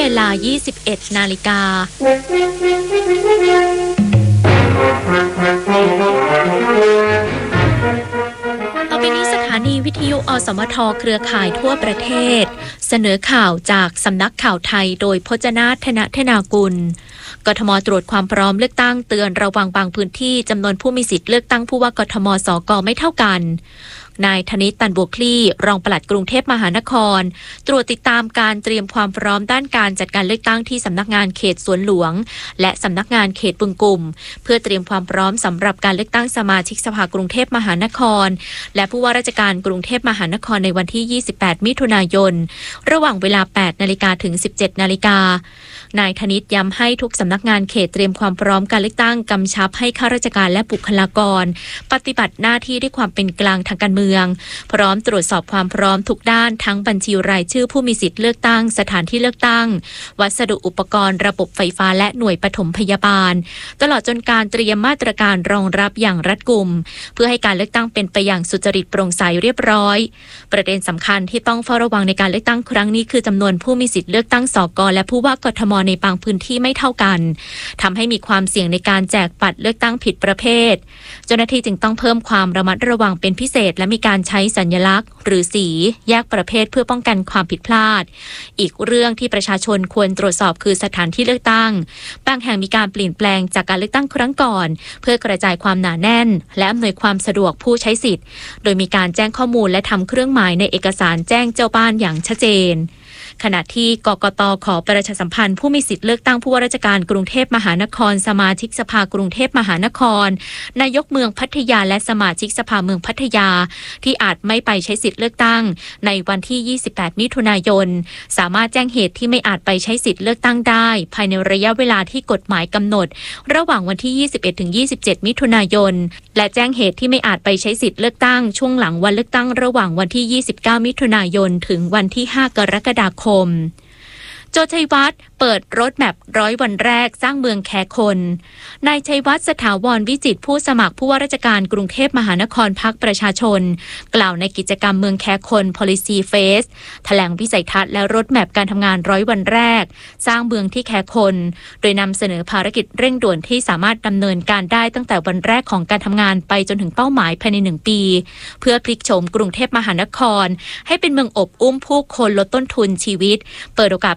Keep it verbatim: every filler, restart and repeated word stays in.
ลา ยี่สิบเอ็ด นาฬิกาต่อไปนี้สถานีวิทยุอสมทเครือข่ายทั่วประเทศเสนอข่าวจากสำนักข่าวไทยโดยพจนาถ ธนธนากุลกทมตรวจความพร้อมเลือกตั้งเตือนระวังบางพื้นที่จำนวนผู้มีสิทธิ์เลือกตั้งผู้ว่ากทมสกไม่เท่ากันนายธนิต ตันบัวคลี่รองปลัดกรุงเทพมหานครตรวจติดตามการเตรียมความพร้อมด้านการจัดการเลือกตั้งที่สำนักงานเขตสวนหลวงและสำนักงานเขตบึงกุ่มเพื่อเตรียมความพร้อมสำหรับการเลือกตั้งสมาชิกสภากรุงเทพมหานครและผู้ว่าราชการกรุงเทพมหานครในวันที่ยี่สิบแปดมิถุนายนระหว่างเวลา แปดนาฬิกา ถึง สิบเจ็ดนาฬิกานายธนิตย้ำให้ทุกสำนักงานเขตเตรียมความพร้อมการเลือกตั้งกำชับให้ข้าราชการและบุคลากรปฏิบัติหน้าที่ด้วยความเป็นกลางทางการเมืองพร้อมตรวจสอบความพร้อมทุกด้านทั้งบัญชีรายชื่อผู้มีสิทธิ์เลือกตั้งสถานที่เลือกตั้งวัสดุอุปกรณ์ระบบไฟฟ้าและหน่วยปฐมพยาบาลตลอดจนการเตรียมมาตรการรองรับอย่างรัดกุมเพื่อให้การเลือกตั้งเป็นไปอย่างสุจริตโปร่งใสเรียบร้อยประเด็นสำคัญที่ต้องเฝ้าระวังในการเลือกตั้งครั้งนี้คือจำนวนผู้มีสิทธิ์เลือกตั้งสกและผู้ว่ากทมในบางพื้นที่ไม่เท่ากันทำให้มีความเสี่ยงในการแจกบัตรเลือกตั้งผิดประเภทเจ้าหน้าที่จึงต้องเพิ่มความระมัดระวังเป็นพิเศษและมีการใช้สัญลักษณ์หรือสีแยกประเภทเพื่อป้องกันความผิดพลาดอีกเรื่องที่ประชาชนควรตรวจสอบคือสถานที่เลือกตั้งบางแห่งมีการเปลี่ยนแปลงจากการเลือกตั้งครั้งก่อนเพื่อกระจายความหนาแน่นและอำนวยความสะดวกผู้ใช้สิทธิ์โดยมีการแจ้งข้อมูลและทำเครื่องหมายในเอกสารแจ้งเจ้าบ้านอย่างชัดเจนขณะที่กกต.ขอประชาสัมพันธ์ผู้มีสิทธิ์เลือกตั้งผู้ว่าราชการกรุงเทพมหานครสมาชิกสภากรุงเทพมหานครนายกเมืองพัทยาและสมาชิกสภาเมืองพัทยาที่อาจไม่ไปใช้สิทธิ์เลือกตั้งในวันที่ยี่สิบแปดมิถุนายนสามารถแจ้งเหตุที่ไม่อาจไปใช้สิทธิ์เลือกตั้งได้ภายในระยะเวลาที่กฎหมายกำหนดระหว่างวันที่ยี่สิบเอ็ดถึงยี่สิบเจ็ดมิถุนายนและแจ้งเหตุที่ไม่อาจไปใช้สิทธิ์เลือกตั้งช่วงหลังวันเลือกตั้งระหว่างวันที่ยี่สิบเก้ามิถุนายนถึงวันที่ห้ากรกฎาคมโจชัยวัฒน์เปิดรถแมพร้อยวันแรกสร้างเมืองแคคนนายชัยวัฒน์สถาวรวิจิตรผู้สมัครผู้ว่าราชการกรุงเทพมหานครพรรคประชาชนกล่าวในกิจกรรมเมืองแคคน Policy Face แถลงวิสัยทัศน์และรถแมพการทำงานร้อยวันแรกสร้างเมืองที่แคคนโดยนำเสนอภารกิจเร่งด่วนที่สามารถดำเนินการได้ตั้งแต่วันแรกของการทำงานไปจนถึงเป้าหมายภายในหนึ่งปีเพื่อพลิกโฉมกรุงเทพมหานครให้เป็นเมืองอบอุ้มผู้คนลดต้นทุนชีวิตเปิดโอกาส